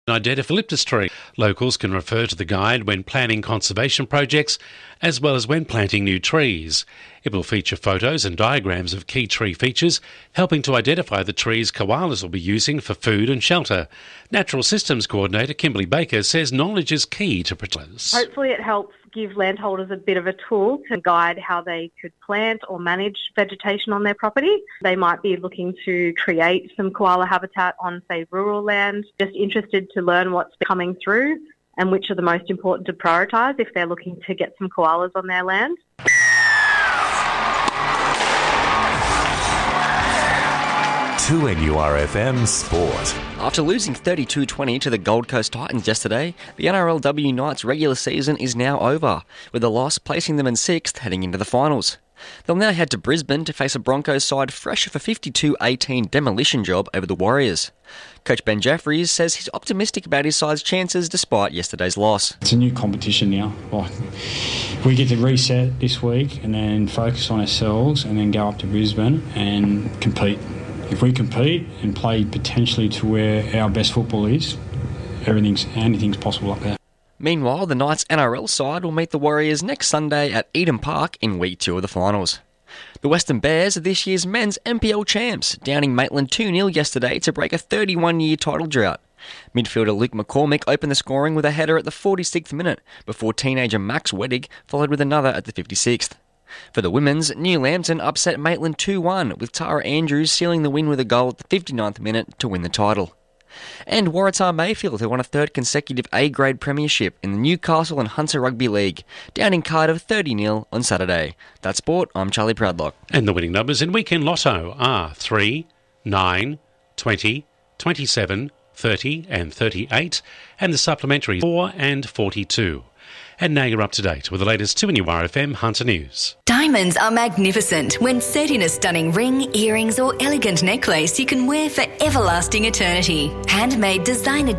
Identify eucalyptus tree. Locals can refer to the guide when planning conservation projects as well as when planting new trees. It will feature photos and diagrams of key tree features, helping to identify the trees koalas will be using for food and shelter. Natural Systems Coordinator Kimberly Baker says knowledge is key to protect. Hopefully it helps give landholders a bit of a tool to guide how they could plant or manage vegetation on their property. They might be looking to create some koala habitat on, say, rural land, just interested to learn what's coming through and which are the most important to prioritise if they're looking to get some koalas on their land. To NURFM Sport. After losing 32-20 to the Gold Coast Titans yesterday, the NRLW Knights' regular season is now over, with the loss placing them in 6th heading into the finals. They'll now head to Brisbane to face a Broncos side fresh off a 52-18 demolition job over the Warriors. Coach Ben Jeffries says he's optimistic about his side's chances despite yesterday's loss. It's a new competition now. We get to reset this week and then focus on ourselves and then go up to Brisbane and compete. If we compete and play potentially to where our best football is, anything's possible up there. Meanwhile, the Knights NRL side will meet the Warriors next Sunday at Eden Park in Week 2 of the finals. The Western Bears are this year's men's NPL champs, downing Maitland 2-0 yesterday to break a 31-year title drought. Midfielder Luke McCormick opened the scoring with a header at the 46th minute, before teenager Max Weddig followed with another at the 56th. For the women's, New Lambton upset Maitland 2-1, with Tara Andrews sealing the win with a goal at the 59th minute to win the title. And Waratah Mayfield, who won a third consecutive A-grade premiership in the Newcastle and Hunter Rugby League, downing Cardiff 30-0 on Saturday. That's sport, I'm Charlie Proudlock. And the winning numbers in Weekend Lotto are 3, 9, 20, 27, 30 and 38, and the supplementary 4 and 42. And now you're up to date with the latest 2NURFM Hunter News. Diamonds are magnificent when set in a stunning ring, earrings or elegant necklace you can wear for everlasting eternity. Handmade designer